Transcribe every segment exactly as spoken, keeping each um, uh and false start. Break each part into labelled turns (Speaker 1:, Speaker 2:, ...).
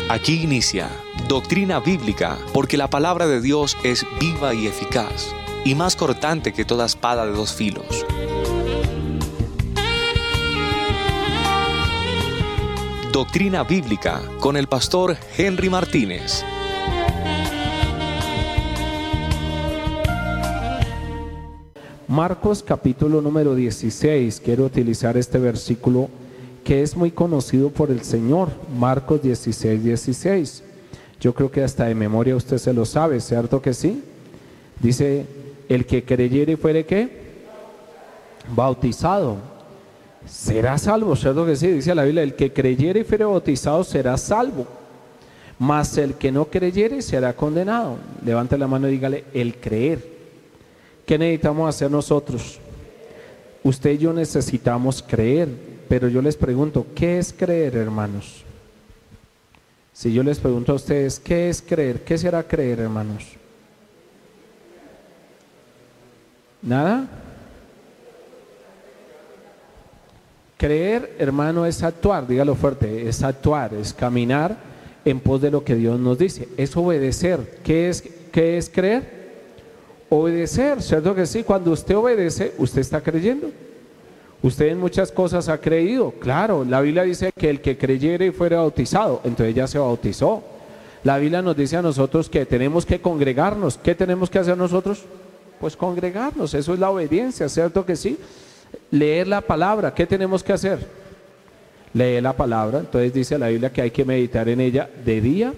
Speaker 1: Aquí inicia Doctrina Bíblica, porque la palabra de Dios es viva y eficaz, y más cortante que toda espada de dos filos. Doctrina Bíblica con el pastor Henry Martínez.
Speaker 2: Marcos capítulo número dieciséis, quiero utilizar este versículo que es muy conocido por el Señor, Marcos dieciséis, dieciséis. Yo creo que hasta de memoria usted se lo sabe, ¿cierto que sí? Dice, el que creyere y fuere ¿qué? Bautizado, será salvo, ¿cierto que sí? Dice la Biblia, el que creyere y fuere bautizado será salvo, mas el que no creyere será condenado. Levante la mano y dígale, el creer. ¿Qué necesitamos hacer nosotros? Usted y yo necesitamos creer. Pero yo les pregunto, ¿qué es creer, hermanos? Si yo les pregunto a ustedes, ¿qué es creer? ¿Qué será creer, hermanos? ¿Nada? Creer, hermano, es actuar, dígalo fuerte, es actuar, es caminar en pos de lo que Dios nos dice, es obedecer. ¿Qué es, qué es creer? Obedecer, ¿cierto que sí? Cuando usted obedece, usted está creyendo. Usted en muchas cosas ha creído, claro, la Biblia dice que el que creyere y fuera bautizado, entonces ya se bautizó. La Biblia nos dice a nosotros que tenemos que congregarnos. ¿Qué tenemos que hacer nosotros? Pues congregarnos, eso es la obediencia, ¿cierto que sí? Leer la palabra, ¿qué tenemos que hacer? Leer la palabra, entonces dice la Biblia que hay que meditar en ella de día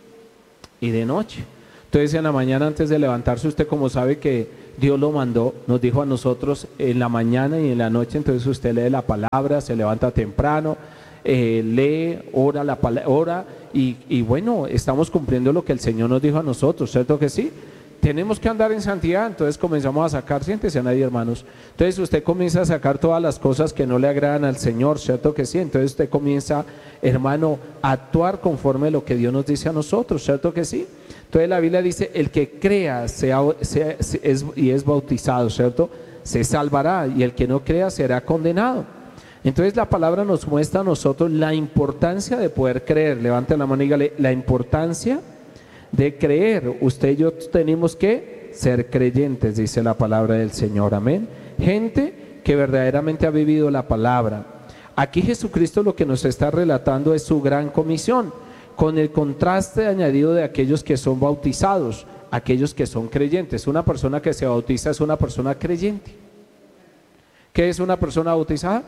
Speaker 2: y de noche. Entonces en la mañana antes de levantarse, usted como sabe que Dios lo mandó, nos dijo a nosotros en la mañana y en la noche, entonces usted lee la palabra, se levanta temprano, eh, lee, ora, la palabra, ora y, y bueno, estamos cumpliendo lo que el Señor nos dijo a nosotros, ¿cierto que sí? Tenemos que andar en santidad, entonces comenzamos a sacar, siéntese nadie, hermanos, entonces usted comienza a sacar todas las cosas que no le agradan al Señor, ¿cierto que sí? Entonces usted comienza, hermano, a actuar conforme a lo que Dios nos dice a nosotros, ¿cierto que sí? Entonces la Biblia dice, el que crea sea, sea, es, y es bautizado, ¿cierto? Se salvará, y el que no crea será condenado. Entonces la palabra nos muestra a nosotros la importancia de poder creer. Levante la mano y dígale, la importancia de creer. Usted y yo tenemos que ser creyentes, dice la palabra del Señor, amén. Gente que verdaderamente ha vivido la palabra. Aquí Jesucristo lo que nos está relatando es su gran comisión, con el contraste añadido de aquellos que son bautizados, aquellos que son creyentes. Una persona que se bautiza es una persona creyente. ¿Qué es una persona bautizada?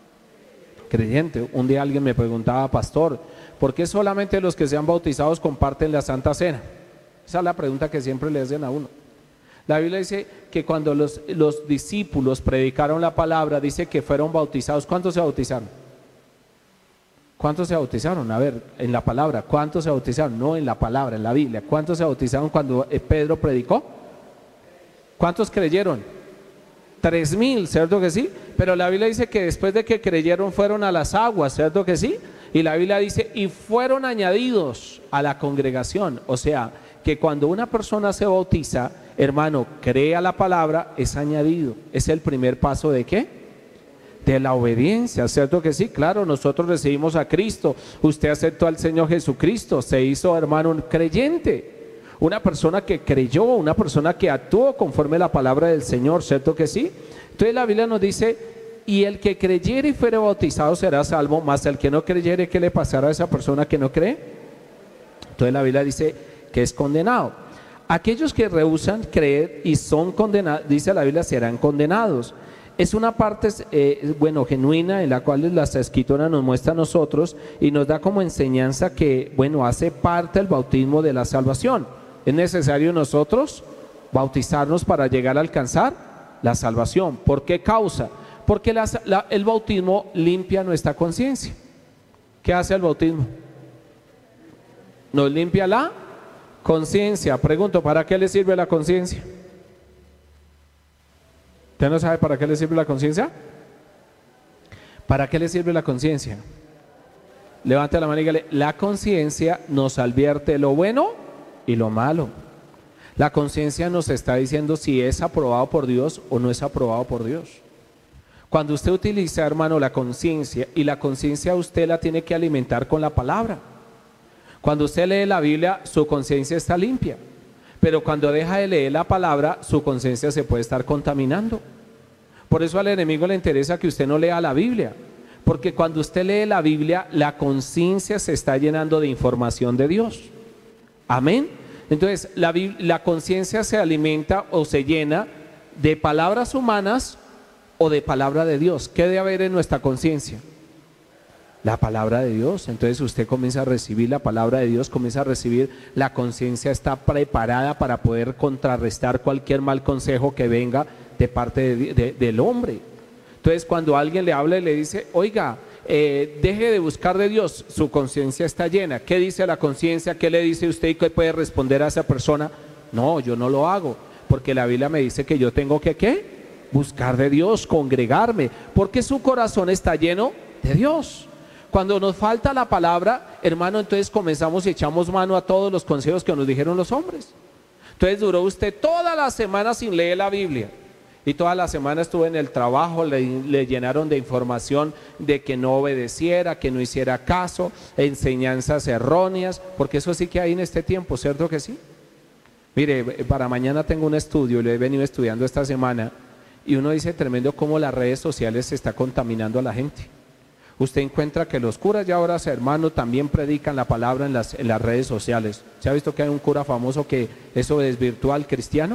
Speaker 2: Creyente. Un día alguien me preguntaba, pastor, ¿por qué solamente los que sean bautizados comparten la Santa Cena? Esa es la pregunta que siempre le hacen a uno. La Biblia dice que cuando los, los discípulos predicaron la palabra, dice que fueron bautizados. ¿Cuántos se bautizaron? ¿Cuántos se bautizaron? A ver, en la palabra, ¿cuántos se bautizaron? No en la palabra, en la Biblia. ¿Cuántos se bautizaron cuando Pedro predicó? ¿Cuántos creyeron? Tres mil, ¿cierto que sí? Pero la Biblia dice que después de que creyeron fueron a las aguas, ¿cierto que sí? Y la Biblia dice, y fueron añadidos a la congregación. O sea, que cuando una persona se bautiza, hermano, crea la palabra, es añadido. Es el primer paso ¿de qué? De la obediencia, ¿cierto que sí? Claro, nosotros recibimos a Cristo, usted aceptó al Señor Jesucristo, se hizo, hermano, un creyente, una persona que creyó, una persona que actuó conforme a la palabra del Señor, ¿cierto que sí? Entonces la Biblia nos dice, y el que creyere y fuere bautizado será salvo, mas el que no creyere, ¿qué le pasará a esa persona que no cree? Entonces la Biblia dice que es condenado. Aquellos que rehúsan creer y son condenados, dice la Biblia, serán condenados. Es una parte, eh, bueno, genuina, en la cual la Escritura nos muestra a nosotros y nos da como enseñanza que, bueno, hace parte del bautismo de la salvación. Es necesario nosotros bautizarnos para llegar a alcanzar la salvación. ¿Por qué causa? Porque la, la, el bautismo limpia nuestra conciencia. ¿Qué hace el bautismo? Nos limpia la conciencia. Pregunto, ¿para qué le sirve la conciencia? ¿Usted no sabe para qué le sirve la conciencia? ¿Para qué le sirve la conciencia? Levante la mano y dígale, la conciencia nos advierte lo bueno y lo malo. La conciencia nos está diciendo si es aprobado por Dios o no es aprobado por Dios. Cuando usted utiliza, hermano, la conciencia, y la conciencia usted la tiene que alimentar con la palabra. Cuando usted lee la Biblia, su conciencia está limpia, pero cuando deja de leer la palabra, su conciencia se puede estar contaminando. Por eso al enemigo le interesa que usted no lea la Biblia, porque cuando usted lee la Biblia, la conciencia se está llenando de información de Dios. Amén. Entonces la, la conciencia se alimenta o se llena de palabras humanas o de palabra de Dios. ¿Qué debe haber en nuestra conciencia? La palabra de Dios. Entonces usted comienza a recibir la palabra de Dios, comienza a recibir, la conciencia está preparada para poder contrarrestar cualquier mal consejo que venga de parte de, de, del hombre. Entonces cuando alguien le habla y le dice, oiga, eh, deje de buscar de Dios, su conciencia está llena. ¿Qué dice la conciencia? ¿Qué le dice usted y qué puede responder a esa persona? No, yo no lo hago, porque la Biblia me dice que yo tengo que ¿qué? Buscar de Dios, congregarme, porque su corazón está lleno de Dios. Cuando nos falta la palabra, hermano, entonces comenzamos y echamos mano a todos los consejos que nos dijeron los hombres. Entonces duró usted toda la semana sin leer la Biblia, y toda la semana estuvo en el trabajo, le, le llenaron de información de que no obedeciera, que no hiciera caso, enseñanzas erróneas, porque eso sí que hay en este tiempo, ¿cierto que sí? Mire, para mañana tengo un estudio, lo he venido estudiando esta semana, y uno dice tremendo cómo las redes sociales se está contaminando a la gente. Usted encuentra que los curas y ahora, hermano, también predican la palabra en las, en las redes sociales. ¿Se ha visto que hay un cura famoso que eso desvirtúa al cristiano?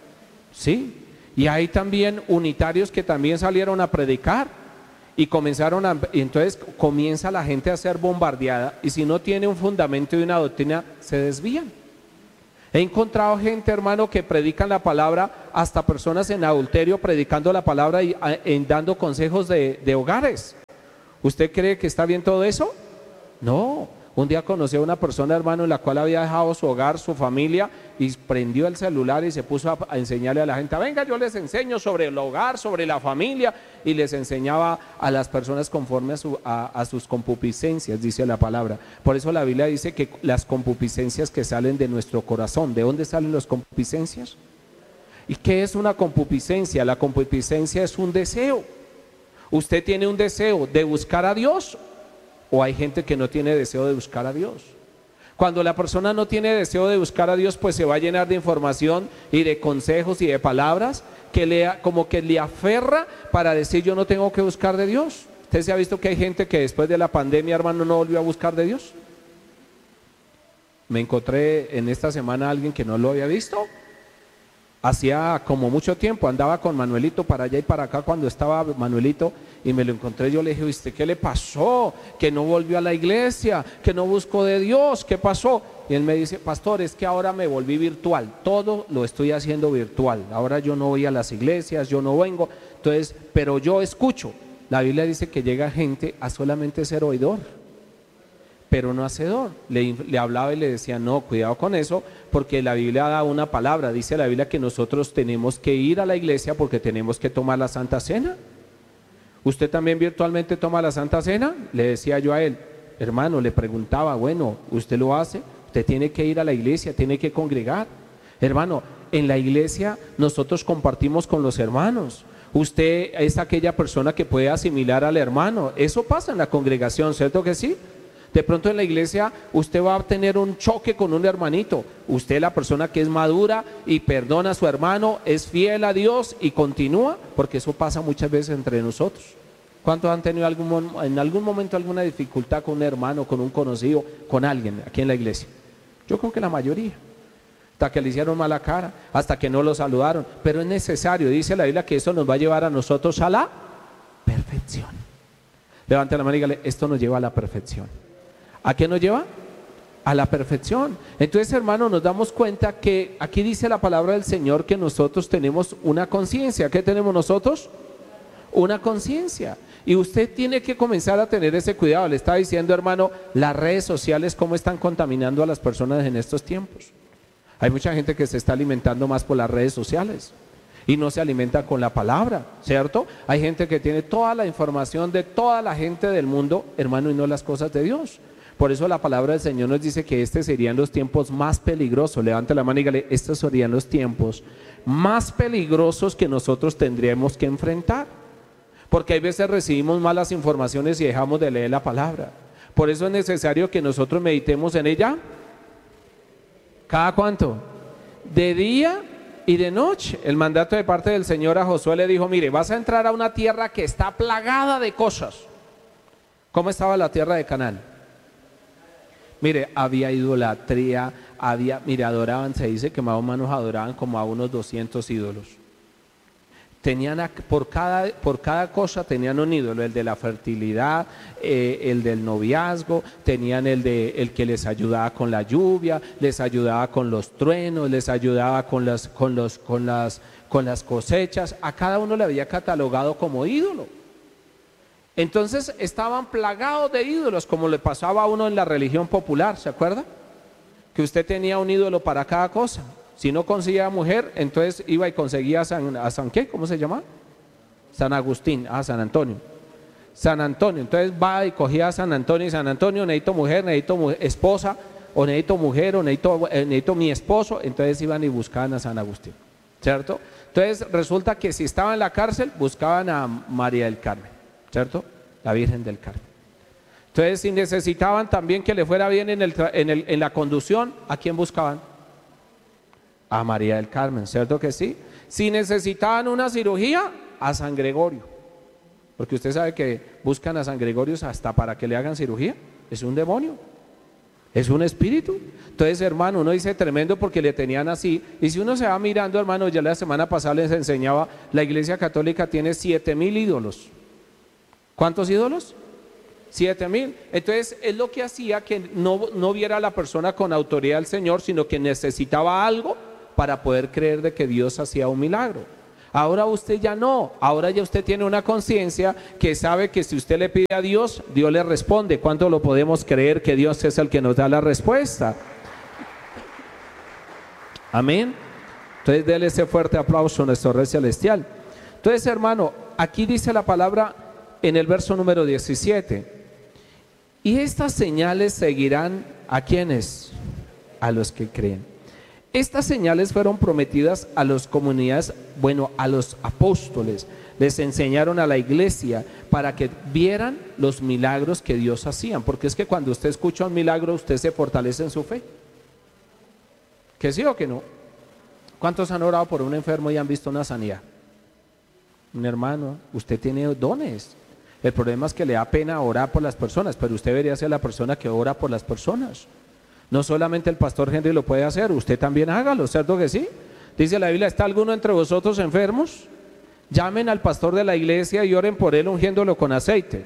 Speaker 2: Sí. Y hay también unitarios que también salieron a predicar y comenzaron a, y entonces comienza la gente a ser bombardeada, y si no tiene un fundamento y una doctrina, se desvían. He encontrado gente, hermano, que predican la palabra, hasta personas en adulterio predicando la palabra y a, en dando consejos de, de hogares. ¿Usted cree que está bien todo eso? No. Un día conocí a una persona, hermano, en la cual había dejado su hogar, su familia, y prendió el celular y se puso a, a enseñarle a la gente, venga, yo les enseño sobre el hogar, sobre la familia, y les enseñaba a las personas conforme a, su, a, a sus concupiscencias, dice la palabra. Por eso la Biblia dice que las concupiscencias que salen de nuestro corazón, ¿de dónde salen las concupiscencias? ¿Y qué es una concupiscencia? La concupiscencia es un deseo. ¿Usted tiene un deseo de buscar a Dios? ¿O hay gente que no tiene deseo de buscar a Dios? Cuando la persona no tiene deseo de buscar a Dios, pues se va a llenar de información y de consejos y de palabras que le, como que le aferra para decir yo no tengo que buscar de Dios. ¿Usted se ha visto que hay gente que después de la pandemia, hermano, no volvió a buscar de Dios? Me encontré en esta semana a alguien que no lo había visto. Hacía como mucho tiempo, andaba con Manuelito para allá y para acá cuando estaba Manuelito, y me lo encontré. Yo le dije, ¿usted qué le pasó? Que no volvió a la iglesia, que no buscó de Dios, ¿qué pasó? Y él me dice, pastor, es que ahora me volví virtual, todo lo estoy haciendo virtual, ahora yo no voy a las iglesias, yo no vengo, entonces, pero yo escucho. La Biblia dice que llega gente a solamente ser oidor, pero no hacedor. Le, le hablaba y le decía, no, cuidado con eso, porque la Biblia da una palabra, dice la Biblia que nosotros tenemos que ir a la iglesia porque tenemos que tomar la Santa Cena. ¿Usted también virtualmente toma la Santa Cena? Le decía yo a él, hermano, le preguntaba, bueno, ¿usted lo hace? Usted tiene que ir a la iglesia, tiene que congregar. Hermano, en la iglesia nosotros compartimos con los hermanos. Usted es aquella persona que puede asimilar al hermano. Eso pasa en la congregación, ¿cierto que sí? De pronto en la iglesia usted va a tener un choque con un hermanito. Usted, la persona que es madura y perdona a su hermano, es fiel a Dios y continúa, porque eso pasa muchas veces entre nosotros. ¿Cuántos han tenido algún, en algún momento alguna dificultad con un hermano, con un conocido, con alguien aquí en la iglesia? Yo creo que la mayoría. Hasta que le hicieron mala cara, hasta que no lo saludaron. Pero es necesario, dice la Biblia, que eso nos va a llevar a nosotros a la perfección. Levante la mano y dígale, esto nos lleva a la perfección. ¿A qué nos lleva? A la perfección. Entonces, hermano, nos damos cuenta que aquí dice la palabra del Señor que nosotros tenemos una conciencia. ¿Qué tenemos nosotros? Una conciencia. Y usted tiene que comenzar a tener ese cuidado. Le estaba diciendo, hermano, las redes sociales cómo están contaminando a las personas en estos tiempos. Hay mucha gente que se está alimentando más por las redes sociales y no se alimenta con la palabra, ¿cierto? Hay gente que tiene toda la información de toda la gente del mundo, hermano, y no las cosas de Dios. Por eso la palabra del Señor nos dice que estos serían los tiempos más peligrosos. Levante la mano y dígale, estos serían los tiempos más peligrosos que nosotros tendríamos que enfrentar. Porque hay veces recibimos malas informaciones y dejamos de leer la palabra. Por eso es necesario que nosotros meditemos en ella. ¿Cada cuánto? De día y de noche. El mandato de parte del Señor a Josué le dijo, mire, vas a entrar a una tierra que está plagada de cosas. ¿Cómo estaba la tierra de Canaán? Mire, había idolatría, había, mire, adoraban, se dice que más o menos adoraban como a unos doscientos ídolos. Tenían a, por, cada, por cada cosa tenían un ídolo, el de la fertilidad, eh, el del noviazgo, tenían el, de, el que les ayudaba con la lluvia, les ayudaba con los truenos, les ayudaba con las, con los, con las, con las cosechas. A cada uno le había catalogado como ídolo. Entonces estaban plagados de ídolos, como le pasaba a uno en la religión popular, ¿se acuerda? Que usted tenía un ídolo para cada cosa. Si no conseguía mujer, entonces iba y conseguía a San, a San ¿qué? ¿Cómo se llama? San Agustín, a San Antonio. San Antonio, entonces va y cogía a San Antonio y San Antonio, necesito mujer, necesito mujer, esposa, o necesito mujer, o necesito, eh, necesito mi esposo, entonces iban y buscaban a San Agustín, ¿cierto? Entonces resulta que si estaba en la cárcel, buscaban a María del Carmen, ¿cierto? La Virgen del Carmen. Entonces si necesitaban también que le fuera bien en, el, en, el, en la conducción, ¿a quién buscaban? A María del Carmen, ¿cierto que sí? Si necesitaban una cirugía, a San Gregorio, porque usted sabe que buscan a San Gregorio hasta para que le hagan cirugía. Es un demonio, es un espíritu. Entonces, hermano, uno dice tremendo porque le tenían así. Y si uno se va mirando, hermano, ya la semana pasada les enseñaba, la Iglesia Católica tiene siete mil ídolos. ¿Cuántos ídolos? Siete mil. Entonces es lo que hacía que no, no viera a la persona con autoridad del Señor, sino que necesitaba algo para poder creer de que Dios hacía un milagro. Ahora usted ya no, ahora ya usted tiene una conciencia que sabe que si usted le pide a Dios, Dios le responde. ¿Cuánto lo podemos creer que Dios es el que nos da la respuesta? Amén. Entonces déle ese fuerte aplauso a nuestro Rey Celestial. Entonces, hermano, aquí dice la palabra en el verso número diecisiete. Y estas señales seguirán ¿a quiénes? A los que creen. Estas señales fueron prometidas a las comunidades, bueno, a los apóstoles. Les enseñaron a la iglesia para que vieran los milagros que Dios hacía. Porque es que cuando usted escucha un milagro, usted se fortalece en su fe. ¿Que sí o que no? ¿Cuántos han orado por un enfermo y han visto una sanidad? Un hermano, usted tiene dones. El problema es que le da pena orar por las personas, pero usted debería ser la persona que ora por las personas. No solamente el pastor Henry lo puede hacer, usted también hágalo, ¿cierto que sí? Dice la Biblia, ¿está alguno entre vosotros enfermos? Llamen al pastor de la iglesia y oren por él ungiéndolo con aceite.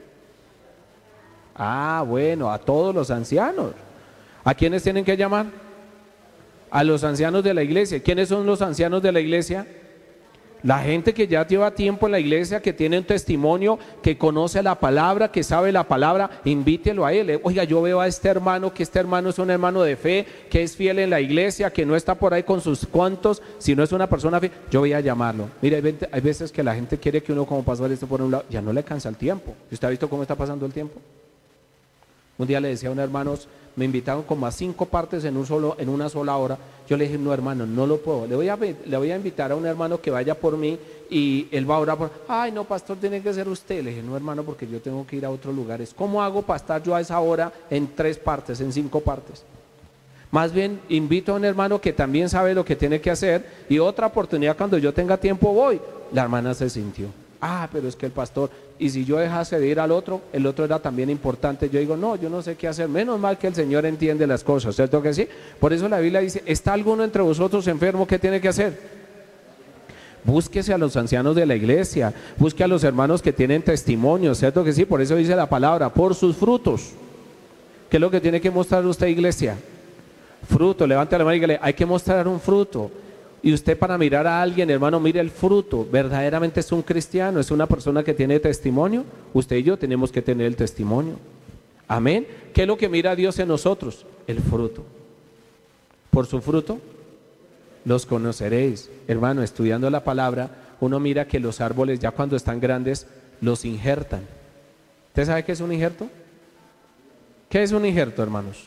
Speaker 2: Ah, bueno, a todos los ancianos. ¿A quiénes tienen que llamar? A los ancianos de la iglesia. ¿Quiénes son los ancianos de la iglesia? La gente que ya lleva tiempo en la iglesia, que tiene un testimonio, que conoce la palabra, que sabe la palabra, invítelo a él. Oiga, yo veo a este hermano, que este hermano es un hermano de fe, que es fiel en la iglesia, que no está por ahí con sus cuantos, si no es una persona fiel, yo voy a llamarlo. Mira, hay veces que la gente quiere que uno como pastor esté por un lado, ya no le cansa el tiempo. ¿Usted ha visto cómo está pasando el tiempo? Un día le decía a un hermano, me invitaron como a cinco partes en, un solo, en una sola hora. Yo le dije, no hermano, no lo puedo, le voy, a, le voy a invitar a un hermano que vaya por mí y él va a orar por, ay no pastor, tiene que ser usted. Le dije, no hermano, porque yo tengo que ir a otros lugares. ¿Cómo hago para estar yo a esa hora en tres partes, en cinco partes? Más bien invito a un hermano que también sabe lo que tiene que hacer y otra oportunidad cuando yo tenga tiempo voy. La hermana se sintió, ah, pero es que el pastor, y si yo dejase de ir al otro, el otro era también importante. Yo digo, no, yo no sé qué hacer, menos mal que el Señor entiende las cosas, ¿cierto que sí? Por eso la Biblia dice, ¿está alguno entre vosotros enfermo? ¿Qué tiene que hacer? Búsquese a los ancianos de la iglesia, busque a los hermanos que tienen testimonio, ¿cierto que sí? Por eso dice la palabra, por sus frutos. ¿Qué es lo que tiene que mostrar usted, iglesia? Fruto, levante la mano y dígale, hay que mostrar un fruto. Y usted, para mirar a alguien, hermano, mire el fruto. Verdaderamente es un cristiano, es una persona que tiene testimonio. Usted y yo tenemos que tener el testimonio. Amén. ¿Qué es lo que mira Dios en nosotros? El fruto. Por su fruto los conoceréis. Hermano, estudiando la palabra, uno mira que los árboles ya cuando están grandes los injertan. ¿Usted sabe qué es un injerto? ¿Qué es un injerto, hermanos?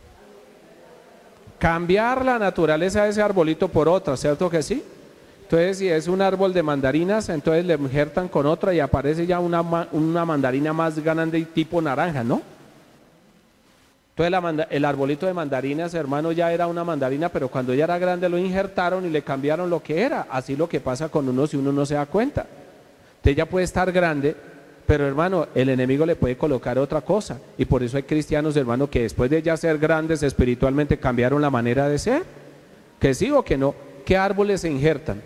Speaker 2: Cambiar la naturaleza de ese arbolito por otra, ¿cierto que sí? Entonces, si es un árbol de mandarinas, entonces le injertan con otra y aparece ya una, una mandarina más grande y tipo naranja, ¿no? Entonces la manda- el arbolito de mandarinas, hermano, ya era una mandarina, pero cuando ya era grande lo injertaron y le cambiaron lo que era. Así lo que pasa con uno si uno no se da cuenta. Entonces ya puede estar grande, pero hermano, el enemigo le puede colocar otra cosa. Y por eso hay cristianos, hermano, que después de ya ser grandes espiritualmente cambiaron la manera de ser. Que sí o que no. ¿Qué árboles se injertan?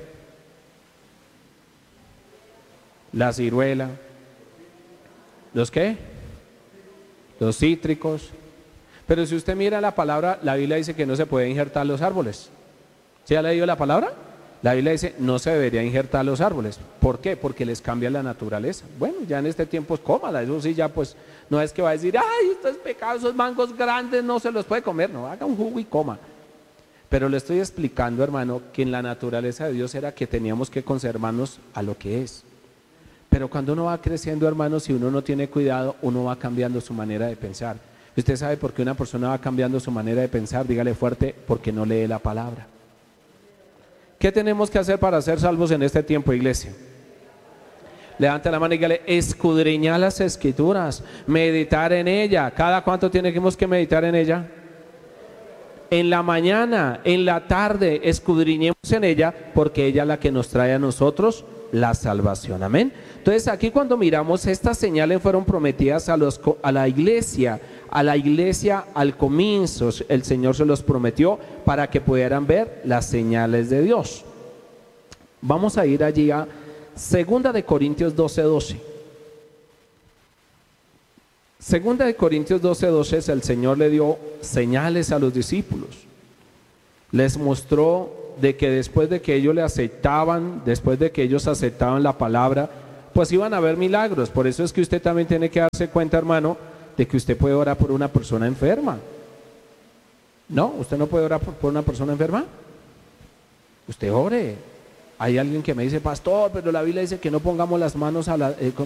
Speaker 2: La ciruela. ¿Los qué? Los cítricos. Pero si usted mira la palabra, la Biblia dice que no se puede injertar los árboles. ¿Sí ha leído la palabra? La Biblia dice no se debería injertar los árboles. ¿Por qué? Porque les cambia la naturaleza. Bueno, ya en este tiempo es cómala, eso sí ya pues no es que va a decir, ay, esto es pecado, esos mangos grandes no se los puede comer, no, haga un jugo y coma. Pero le estoy explicando, hermano, que en la naturaleza de Dios era que teníamos que conservarnos a lo que es. Pero cuando uno va creciendo, hermano, si uno no tiene cuidado, uno va cambiando su manera de pensar. ¿Usted sabe por qué una persona va cambiando su manera de pensar? Dígale fuerte, porque no lee la palabra. ¿Qué tenemos que hacer para ser salvos en este tiempo, iglesia? Levante la mano y dígale, escudriñar las escrituras, meditar en ella. ¿Cada cuánto tenemos que meditar en ella? En la mañana, en la tarde, escudriñemos en ella, porque ella es la que nos trae a nosotros la salvación, amén. Entonces aquí cuando miramos, estas señales fueron prometidas a, los, a la iglesia, a la iglesia al comienzo, el Señor se los prometió para que pudieran ver las señales de Dios. Vamos a ir allí a Segunda de Corintios doce, doce. Segunda de Corintios doce, doce, el Señor le dio señales a los discípulos, les mostró de que después de que ellos le aceptaban, después de que ellos aceptaban la palabra, pues iban a haber milagros. Por eso es que usted también tiene que darse cuenta, hermano, de que usted puede orar por una persona enferma. ¿No? ¿Usted no puede orar por, por una persona enferma? Usted ore. Hay alguien que me dice, pastor, pero la Biblia dice que no pongamos las manos a la, eh,